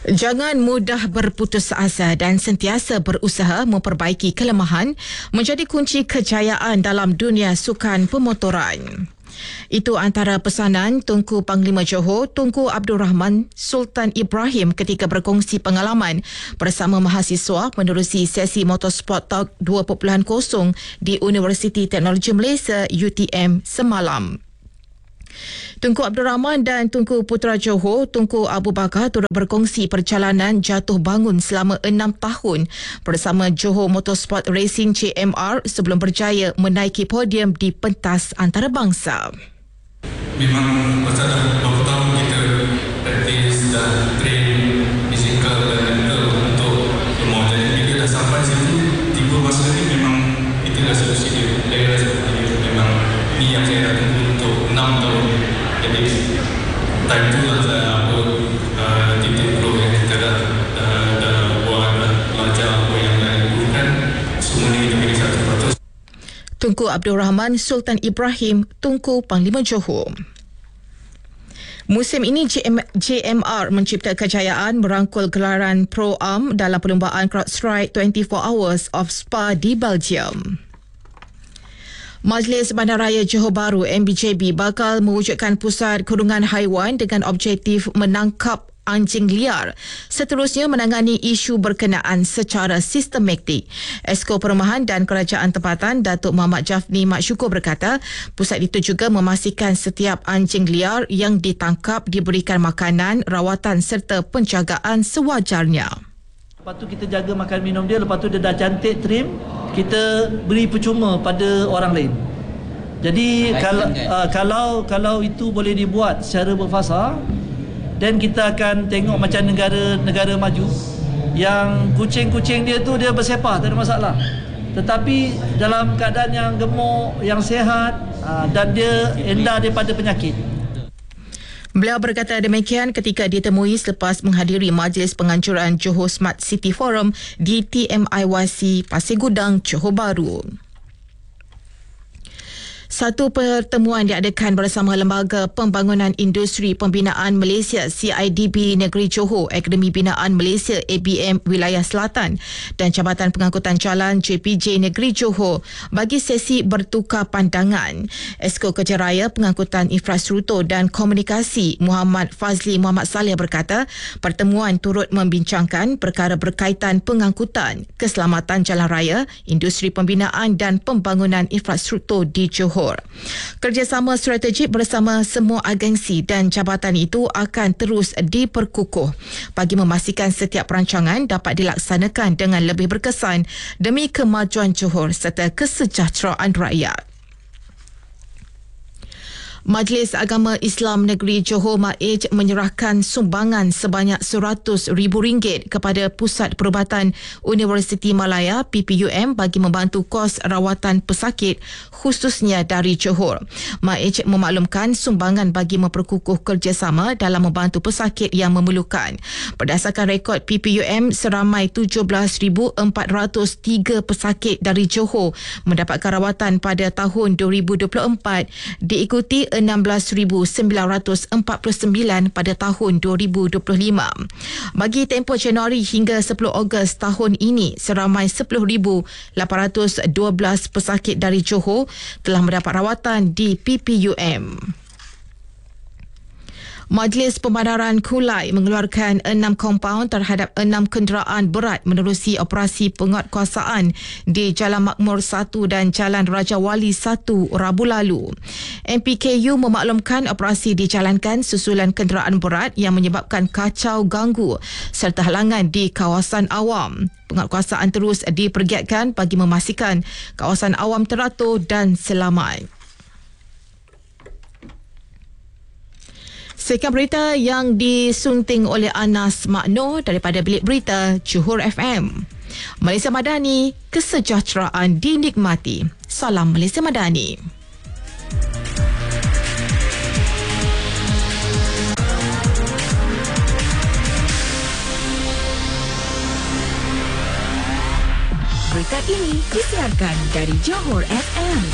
Jangan mudah berputus asa dan sentiasa berusaha memperbaiki kelemahan menjadi kunci kejayaan dalam dunia sukan pemotoran. Itu antara pesanan Tunku Panglima Johor Tunku Abdul Rahman Sultan Ibrahim ketika berkongsi pengalaman bersama mahasiswa menerusi sesi Motorsport Talk 2.0 di Universiti Teknologi Malaysia UTM semalam. Tunku Abdul Rahman dan Tunku Putra Johor, Tunku Abu Bakar turut berkongsi perjalanan jatuh bangun selama 6 tahun bersama Johor Motorsport Racing JMR sebelum berjaya menaiki podium di pentas antarabangsa. Memang pasal dah beberapa tahun kita praktis dan train fizikal dan mental untuk lemah. Jadi bila dah sampai situ, tiba masa ni memang itu dah solusi dia. Saya rasa memang ni yang saya dah tunggu untuk 6 tahun. Jadi time tu lah saya titik flow yang kita dah buat, dah belajar apa yang dah lakukan. Semua ni kita pilih 100%. Tunku Abdul Rahman Sultan Ibrahim, Tunku Panglima Johor. Musim ini JMR mencipta kejayaan merangkul gelaran Pro-Am dalam perlumbaan CrowdStrike 24 Hours of Spa di Belgium. Majlis Bandaraya Johor Bahru MBJB bakal mewujudkan pusat kurungan haiwan dengan objektif menangkap anjing liar. Seterusnya menangani isu berkenaan secara sistematik. Esko Perumahan dan Kerajaan Tempatan Datuk Muhammad Jafni Mat Syukur berkata, pusat itu juga memastikan setiap anjing liar yang ditangkap diberikan makanan, rawatan serta penjagaan sewajarnya. Lepas tu kita jaga makan minum dia, lepas tu dia dah cantik trim, kita beri percuma pada orang lain. Jadi kalau itu boleh dibuat secara berfasa, dan kita akan tengok macam negara maju yang kucing-kucing dia tu dia bersepah, tak ada masalah. Tetapi dalam keadaan yang gemuk, yang sihat, dan dia endah daripada penyakit. Beliau berkata demikian ketika ditemui selepas menghadiri majlis penganjuran Johor Smart City Forum di TMIYC Pasir Gudang, Johor Bahru. Satu pertemuan diadakan bersama Lembaga Pembangunan Industri Pembinaan Malaysia CIDB Negeri Johor, Akademi Binaan Malaysia ABM Wilayah Selatan dan Jabatan Pengangkutan Jalan JPJ Negeri Johor bagi sesi bertukar pandangan. Esko Kerja Raya Pengangkutan Infrastruktur dan Komunikasi Muhammad Fazli Muhammad Saleh berkata, pertemuan turut membincangkan perkara berkaitan pengangkutan, keselamatan jalan raya, industri pembinaan dan pembangunan infrastruktur di Johor. Kerjasama strategik bersama semua agensi dan jabatan itu akan terus diperkukuh bagi memastikan setiap perancangan dapat dilaksanakan dengan lebih berkesan demi kemajuan Johor serta kesejahteraan rakyat. Majlis Agama Islam Negeri Johor MAIJ menyerahkan sumbangan sebanyak RM100,000 kepada Pusat Perubatan Universiti Malaya PPUM bagi membantu kos rawatan pesakit khususnya dari Johor. MAIJ memaklumkan sumbangan bagi memperkukuh kerjasama dalam membantu pesakit yang memerlukan. Berdasarkan rekod PPUM, seramai 17,403 pesakit dari Johor mendapatkan rawatan pada tahun 2024, diikuti 16,949 pada tahun 2025. Bagi tempoh Januari hingga 10 Ogos tahun ini, seramai 10,812 pesakit dari Johor telah mendapat rawatan di PPUM. Majlis Pembandaran Kulai mengeluarkan 6 kompaun terhadap 6 kenderaan berat menerusi operasi penguatkuasaan di Jalan Makmur 1 dan Jalan Raja Wali 1 Rabu lalu. MPKU memaklumkan operasi dijalankan susulan kenderaan berat yang menyebabkan kacau ganggu serta halangan di kawasan awam. Penguatkuasaan terus dipergiatkan bagi memastikan kawasan awam teratur dan selamat. Sekian berita yang disunting oleh Anas Makno daripada Bilik Berita Johor FM. Malaysia Madani, kesejahteraan dinikmati. Salam Malaysia Madani. Berita ini disiarkan dari Johor FM.